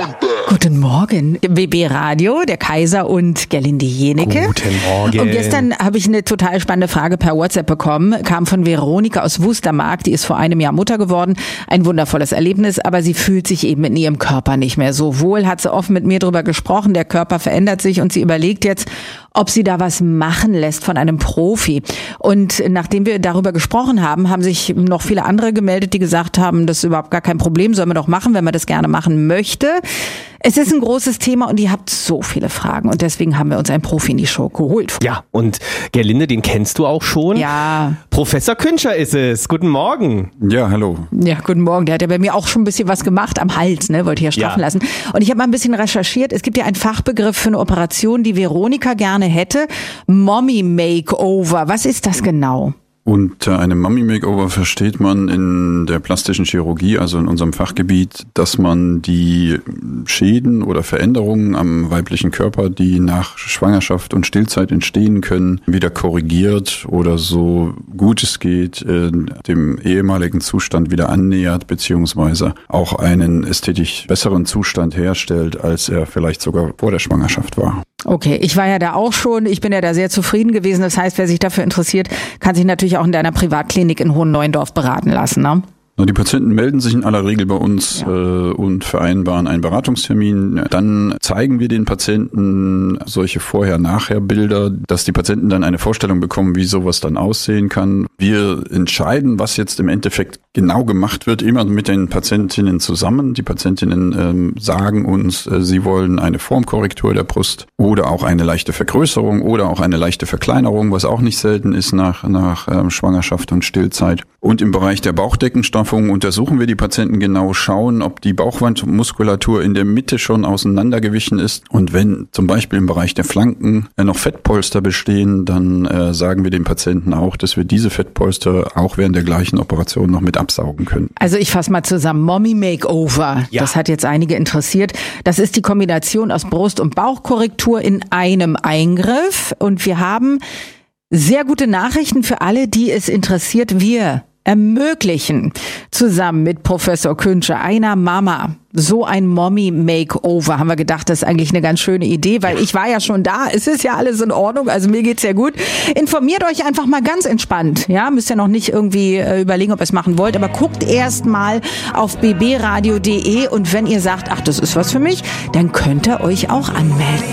Guten Morgen, BB Radio, der Kaiser und Gerlinde Jenecke. Guten Morgen. Und gestern habe ich eine total spannende Frage per WhatsApp bekommen, kam von Veronika aus Wustermark, die ist vor einem Jahr Mutter geworden. Ein wundervolles Erlebnis, aber sie fühlt sich eben in ihrem Körper nicht mehr so wohl, hat sie offen mit mir drüber gesprochen, der Körper verändert sich und sie überlegt jetzt, ob sie da was machen lässt von einem Profi. Und nachdem wir darüber gesprochen haben, haben sich noch viele andere gemeldet, die gesagt haben, das ist überhaupt gar kein Problem, sollen wir doch machen, wenn man das gerne machen möchte. Es ist ein großes Thema und ihr habt so viele Fragen und deswegen haben wir uns einen Profi in die Show geholt. Ja, und Gerlinde, den kennst du auch schon. Ja. Professor Künscher ist es. Guten Morgen. Ja, hallo. Ja, guten Morgen. Der hat ja bei mir auch schon ein bisschen was gemacht am Hals, ne? Wollte ich ja straffen lassen. Und ich habe mal ein bisschen recherchiert. Es gibt ja einen Fachbegriff für eine Operation, die Veronika gerne hätte. Mommy Makeover. Was ist das genau? Unter einem Mummy-Makeover versteht man in der plastischen Chirurgie, also in unserem Fachgebiet, dass man die Schäden oder Veränderungen am weiblichen Körper, die nach Schwangerschaft und Stillzeit entstehen können, wieder korrigiert oder so gut es geht, dem ehemaligen Zustand wieder annähert, beziehungsweise auch einen ästhetisch besseren Zustand herstellt, als er vielleicht sogar vor der Schwangerschaft war. Okay, ich war ja da auch schon, ich bin ja da sehr zufrieden gewesen. Das heißt, wer sich dafür interessiert, kann sich natürlich auch in deiner Privatklinik in Hohenneuendorf beraten lassen, ne? Die Patienten melden sich in aller Regel bei uns und vereinbaren einen Beratungstermin. Dann zeigen wir den Patienten solche Vorher-Nachher-Bilder, dass die Patienten dann eine Vorstellung bekommen, wie sowas dann aussehen kann. Wir entscheiden, was jetzt im Endeffekt genau gemacht wird, immer mit den Patientinnen zusammen. Die Patientinnen sagen uns, sie wollen eine Formkorrektur der Brust oder auch eine leichte Vergrößerung oder auch eine leichte Verkleinerung, was auch nicht selten ist nach Schwangerschaft und Stillzeit. Und im Bereich der Bauchdeckenstraffung untersuchen wir die Patienten genau, schauen, ob die Bauchwandmuskulatur in der Mitte schon auseinandergewichen ist. Und wenn zum Beispiel im Bereich der Flanken noch Fettpolster bestehen, dann sagen wir den Patienten auch, dass wir diese Fettpolster auch während der gleichen Operation noch mit absaugen können. Also ich fasse mal zusammen, Mommy Makeover, das hat jetzt einige interessiert. Das ist die Kombination aus Brust- und Bauchkorrektur in einem Eingriff. Und wir haben sehr gute Nachrichten für alle, die es interessiert. Wir ermöglichen zusammen mit Professor Künscher einer Mama so ein Mommy Makeover. Haben wir gedacht, das ist eigentlich eine ganz schöne Idee, weil ich war ja schon da. Es ist ja alles in Ordnung, also mir geht's sehr gut. Informiert euch einfach mal ganz entspannt. Ja, müsst ja noch nicht irgendwie überlegen, ob ihr es machen wollt, aber guckt erst mal auf bbradio.de und wenn ihr sagt, ach, das ist was für mich, dann könnt ihr euch auch anmelden.